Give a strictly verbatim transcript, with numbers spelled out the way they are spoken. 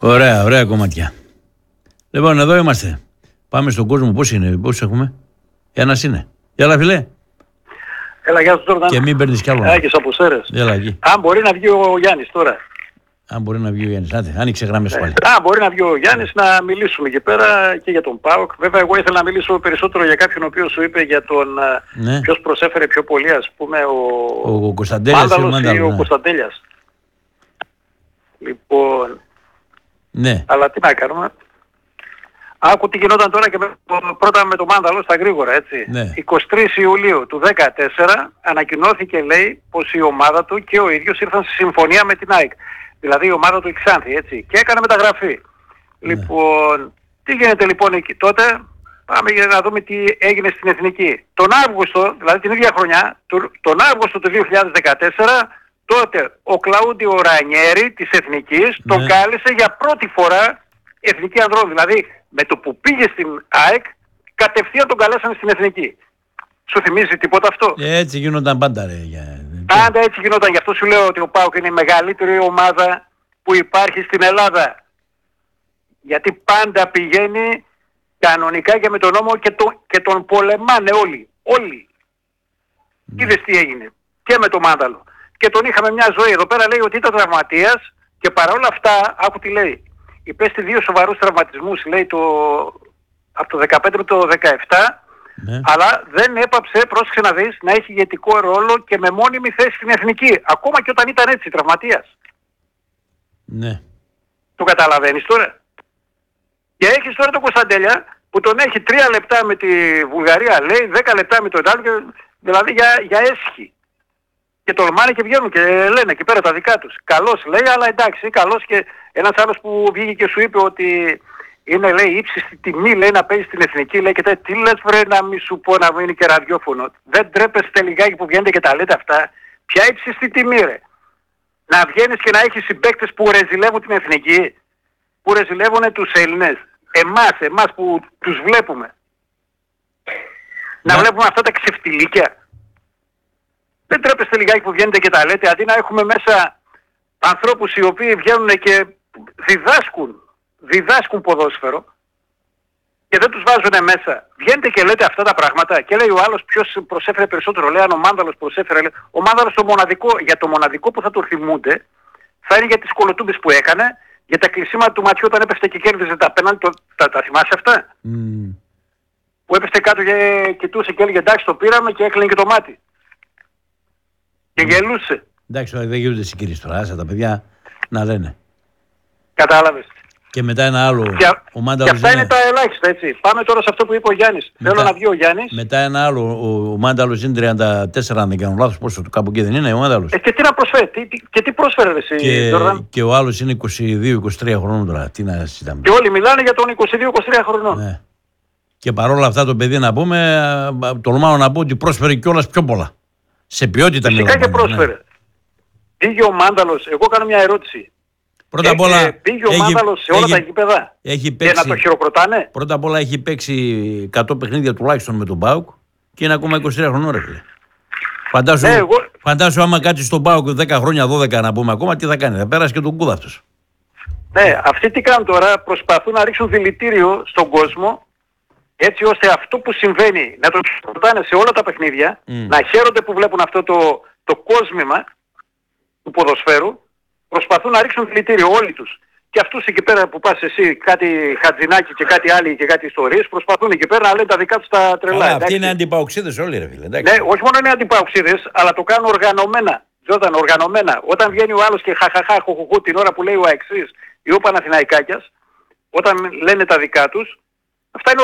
Ωραία, ωραία κομματιά. Λοιπόν, εδώ είμαστε. Πάμε στον κόσμο. Πώς είναι, πώς έχουμε. Ένας είναι. Έλα, φιλέ. Έλα, γεια σου, Τζόρνταν. Και μην παίρνεις κι άλλο. Άκης από Σέρες. Έλα εκεί. Αν μπορεί να βγει ο Γιάννης τώρα. Αν μπορεί να βγει ο Γιάννης. Άντε, άνοιξε γραμμές πάλι. Αν μπορεί να βγει ο Γιάννης να μιλήσουμε εκεί πέρα και για τον ΠΑΟΚ. Βέβαια, εγώ ήθελα να μιλήσω περισσότερο για κάποιον ο οποίος σου είπε για τον Ναι. ποιος προσέφερε πιο πολύ, ας πούμε, ο, Ο Κωνσταντέλιας ή ο Μάνταλος ή Μάνταλος, ο ναι. Κωνσταντέλιας. Λοιπόν, Ναι. αλλά τι να κάνουμε. Άκου τι γινόταν τώρα και με, πρώτα με το Μάνταλο στα γρήγορα, έτσι. Ναι. εικοστή τρίτη Ιουλίου του δεκατέσσερα ανακοινώθηκε, λέει, πως η ομάδα του και ο ίδιος ήρθαν σε συμφωνία με την ΑΕΚ. Δηλαδή η ομάδα του η Ξάνθη, έτσι. Και έκανε μεταγραφή. Ναι. Λοιπόν, τι γίνεται λοιπόν εκεί τότε. Πάμε για να δούμε τι έγινε στην Εθνική. Τον Αύγουστο, δηλαδή την ίδια χρονιά, τον Αύγουστο του δύο χιλιάδες δεκατέσσερα, τότε ο Κλαούντιο Ρανιέρη της Εθνικής Ναι. τον κάλεσε για πρώτη φορά Εθνική Ανδρών. Δηλαδή με το που πήγε στην ΑΕΚ, κατευθείαν τον καλέσανε στην Εθνική. Σου θυμίζει τίποτα αυτό? Έτσι γίνονταν πάντα, ρε. Για... Πάντα έτσι γινόταν. Γι' αυτό σου λέω ότι ο ΠΑΟΚ είναι η μεγαλύτερη ομάδα που υπάρχει στην Ελλάδα. Γιατί πάντα πηγαίνει κανονικά και με τον νόμο και, το, και τον πολεμάνε όλοι. Όλοι. Ναι. Είδες τι έγινε. Και με τον Μάνταλο. Και τον είχαμε μια ζωή. Εδώ πέρα λέει ότι ήταν τραυματίας και παρόλα αυτά, άκου τι λέει. Υπέστη δύο σοβαρούς τραυματισμούς, λέει, το, από το δεκαπέντε με το δεκαεπτά. Ναι. Αλλά δεν έπαψε, πρόσεξε να δεις, να έχει ηγετικό ρόλο και με μόνιμη θέση στην Εθνική. Ακόμα και όταν ήταν έτσι, τραυματίας. Ναι. Το καταλαβαίνεις τώρα? Και έχεις τώρα τον Κωνσταντέλια που τον έχει τρία λεπτά με τη Βουλγαρία, λέει, δέκα λεπτά με τον άλλο, και, δηλαδή για, για έσχη. Και τολμάνε και βγαίνουν και λένε εκεί πέρα τα δικά τους. Καλός, λέει, αλλά εντάξει, καλός. Και ένας άλλος που βγήκε και σου είπε ότι είναι, λέει, ύψιστη τιμή, λέει, να παίζει στην Εθνική, λέει, και τα, τι λες, βρε, να μη σου πω να μείνει και ραδιόφωνο. Δεν τρέπεστε λιγάκι που βγαίνετε και τα λέτε αυτά? Ποια ύψιστη τιμή, ρε? Να βγαίνεις και να έχεις συμπαίκτες που ρεζιλεύουν την Εθνική, που ρεζιλεύουν τους Έλληνες, εμάς, εμάς που τους βλέπουμε. Να Ναι. βλέπουμε αυτά τα ξεφτιλίκια. Δεν τρέπεστε λιγάκι που βγαίνετε και τα λέτε, αντί να έχουμε μέσα ανθρώπους οι οποίοι βγαίνουν και διδάσκουν, διδάσκουν ποδόσφαιρο και δεν τους βάζουν μέσα. Βγαίνετε και λέτε αυτά τα πράγματα και λέει ο άλλος ποιος προσέφερε περισσότερο. Λέει αν ο Μάνταλος προσέφερε. Λέει, ο Μάνταλος το μοναδικό, για το μοναδικό που θα το θυμούνται θα είναι για τις κολοτούμπες που έκανε, για τα κλεισίματα του ματιού όταν έπεφτε και κέρδιζε τα πέναλτι. Το, τα, τα θυμάσαι αυτά? Mm. Που έπεφτε κάτω και κοιτούσε και έλεγε εντάξει το πήραμε και έκλεινε και το μάτι. Και γελούσε. Εντάξει, τώρα δεν γίνονται συγκρίσεις τώρα. Άσε τα παιδιά να λένε. Κατάλαβες. Και μετά ένα άλλο. Και, Ο Μάνταλος και αυτά είναι είναι... τα ελάχιστα, έτσι. Πάμε τώρα σε αυτό που είπε ο Γιάννης. Μετά- Θέλω να βγει ο Γιάννης. Μετά ένα άλλο. Ο, ο Μάνταλος είναι τριάντα τέσσερα, αν δεν κάνω λάθος. Πόσο του κάπου εκεί δεν είναι ο Μάνταλος. Ε, και τι να προσφέρει. Τι, τι, και τι πρόσφερε εσύ, Και, Τζόρνταν. και ο άλλος είναι είκοσι δύο είκοσι τρία χρόνων τώρα. Τι να συζητάμε. Και όλοι μιλάνε για τον είκοσι δύο είκοσι τρία χρονών. Ναι. Και παρόλα αυτά το παιδί να πούμε, α, α, τολμάω να πω ότι πρόσφερε κιόλας πιο πολλά. Σε ποιότητα Φυσικά μιλάμε. και πρόσφερε. Ναι. Πήγε ο Μάνταλος. Εγώ κάνω μια ερώτηση. Πρώτα Ε, απ' όλα. ε, πήγε ο έχει- Μάνταλος σε όλα έχει- τα γήπεδα. Έχει Και παίξει, να το χειροκροτάνε. πρώτα απ' όλα έχει παίξει εκατό παιχνίδια τουλάχιστον με τον ΠΑΟΚ και είναι ακόμα είκοσι τρία χρονών, ρε φίλε. Φαντάσου, Ναι, εγώ- φαντάσου άμα κάτσει στον ΠΑΟΚ δέκα χρόνια, δώδεκα να πούμε ακόμα, τι θα κάνει. Θα πέρασε και τον κούδα αυτός. Ναι, αυτοί τι κάνουν τώρα, προσπαθούν να ρίξουν δηλητήριο στον κόσμο, έτσι ώστε αυτό που συμβαίνει να το ρωτάνε σε όλα τα παιχνίδια, Mm. να χαίρονται που βλέπουν αυτό το, το κόσμημα του ποδοσφαίρου, προσπαθούν να ρίξουν δηλητήριο όλοι τους. Και αυτούς εκεί πέρα που πας εσύ, κάτι Χατζινάκι και κάτι άλλοι και κάτι ιστορίες, προσπαθούν εκεί πέρα να λένε τα δικά τους τα τρελά. Αλλά εντάξει. αυτοί είναι αντιπαοξίδες όλοι, ρε φίλε. Εντάξει. Ναι, όχι μόνο είναι αντιπαοξίδες, αλλά το κάνουν οργανωμένα. Τζόταν, οργανωμένα. Όταν βγαίνει ο άλλος και χαχαχά, χοχοχού την ώρα που λέει ο αεξής ή ο Παναθηναϊκάκιας, όταν λένε τα δικά τους, αυτά είναι